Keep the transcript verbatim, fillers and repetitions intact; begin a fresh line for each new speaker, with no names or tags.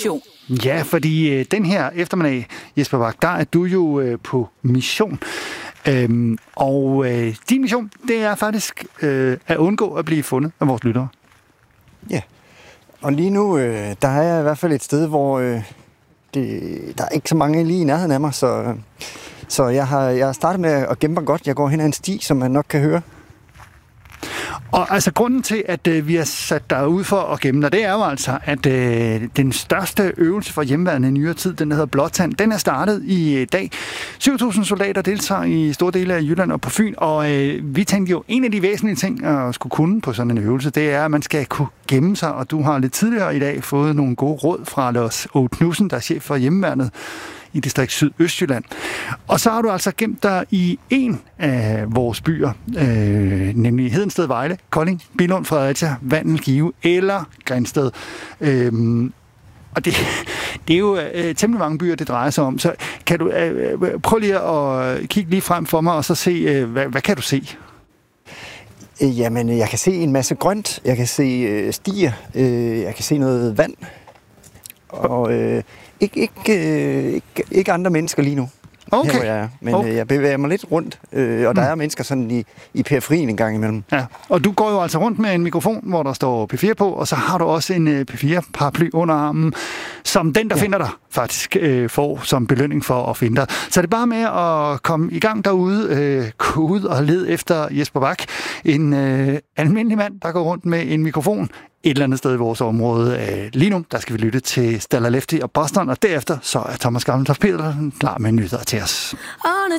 mission.
Ja, fordi øh, den her eftermiddag, Jesper Bach, der er du jo øh, på mission. Øhm, og øh, din mission, det er faktisk øh, at undgå at blive fundet af vores lyttere.
Ja, og lige nu, øh, der er jeg i hvert fald et sted, hvor øh, det, der er ikke så mange lige i nærheden af mig, så, så jeg har jeg har startet med at gemme mig godt. Jeg går hen ad en sti, som man nok kan høre.
Og altså grunden til, at øh, vi har sat dig ud for at gemme dig, det er jo altså, at øh, den største øvelse for hjemmeværnet i nyere tid, den hedder Blåtand, den er startet i øh, dag. syv tusind soldater deltager i store dele af Jylland og på Fyn, og øh, vi tænkte jo, en af de væsentlige ting at skulle kunne på sådan en øvelse, det er, at man skal kunne gemme sig, og du har lidt tidligere i dag fået nogle gode råd fra Lars Åge Knudsen, der er chef for hjemmeværnet i distrikt Sydøstjylland. Og så har du altså gemt dig i en af vores byer, øh, nemlig Hedensted, Vejle, Kolding, Billund, Fredericia, Vandel, Give eller Grindsted. Øh, og det, det er jo øh, temmelig mange byer, det drejer sig om. Så kan du øh, prøv lige at kigge lige frem for mig, og så se, øh, hvad, hvad kan du se?
Jamen, jeg kan se en masse grønt. Jeg kan se øh, stier. Øh, jeg kan se noget vand. Og øh, ikke, ikke, øh, ikke, ikke andre mennesker lige nu.
Okay.
Her, hvor jeg er. Men okay. øh, jeg bevæger mig lidt rundt, øh, og der mm. er mennesker sådan i, i periferien en gang imellem.
Ja, og du går jo altså rundt med en mikrofon, hvor der står P fire på, og så har du også en P fire-paraply under armen, som den, der ja. finder dig, faktisk øh, får som belønning for at finde dig. Så det er bare med at komme i gang derude, øh, gå ud og led efter Jesper Bach, en øh, almindelig mand, der går rundt med en mikrofon et eller andet sted i vores område. Lige nu, der skal vi lytte til Stella Lefty og Boston, og derefter så er Thomas Gammeltoft Petersen klar med nyheder til os.
On a